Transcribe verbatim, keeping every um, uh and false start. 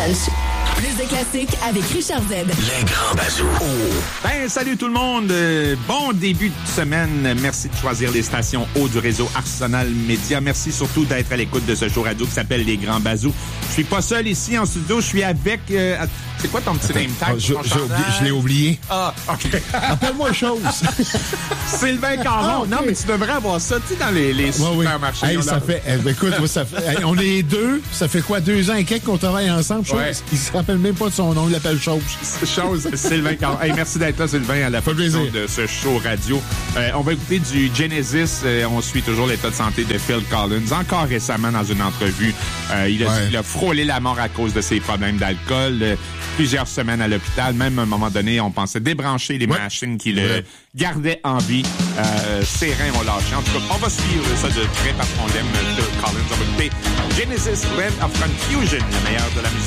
Lunch. Plus de classiques avec Richard Z. Les grands bazous. Oh. Ben, salut tout le monde. Euh, bon début de semaine. Merci de choisir les stations haut du réseau Arsenal Média. Merci surtout d'être à l'écoute de ce show radio qui s'appelle Les Grands Bazous. Je suis pas seul ici en studio. Je suis avec... Euh, c'est quoi ton petit Attends, name tag? Je, je, je l'ai oublié. Ah, OK. Appelle-moi chose. Sylvain Caron. Ah, okay. Non, mais tu devrais avoir ça, tu sais, dans les, les Ouais, oui. supermarchés. Hey, ça fait, eh, écoute, moi, ça fait, hey, on est deux. Ça fait quoi, deux ans et quelques qu'on travaille ensemble? Chose, Ouais. il se rappelle même pas de son nom. Il l'appelle Chose. Chose, Sylvain Caron. Hey, merci d'être là, Sylvain, à la fin de ce show radio. Euh, on va écouter du Genesis. Euh, on suit toujours l'état de santé de Phil Collins. Encore récemment, dans une entrevue, euh, il, a, ouais. il a frôlé la mort à cause de ses problèmes d'alcool. Euh, plusieurs semaines à l'hôpital. Même à un moment donné, on pensait débrancher les ouais. machines qui le ouais. gardaient en vie. Euh, ses reins ont lâché. En tout cas, on va suivre ça de près parce qu'on aime Phil Collins. On va écouter Genesis, Land of Confusion, le meilleur de la musique.